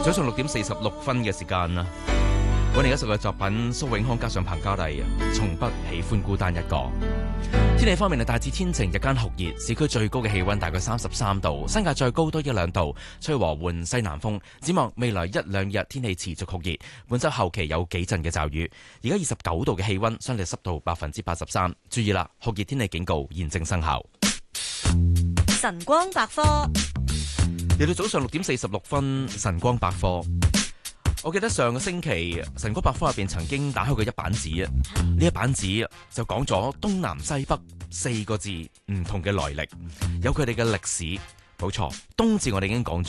早上6:46嘅時間啦，揾嚟一首嘅作品，蘇永康加上彭嘉麗，從不喜歡孤單一個。天氣方面係大致天晴，日間酷熱，市區最高嘅氣溫大概33度，新界再高多1-2度，吹和緩西南風。展望未來1-2日天氣持續酷熱，本週後期有幾陣嘅驟雨。而家29度嘅氣溫，相對濕度83%。注意啦，酷熱天氣警告現正生效。 晨光百科。 嚟到早上6:46，晨光百科。我記得上個星期晨光百科入邊曾經打開過一版紙啊，呢一版紙就講咗東南西北4個字唔同嘅來歷，有佢哋嘅歷史。冇錯，東字我哋已經講咗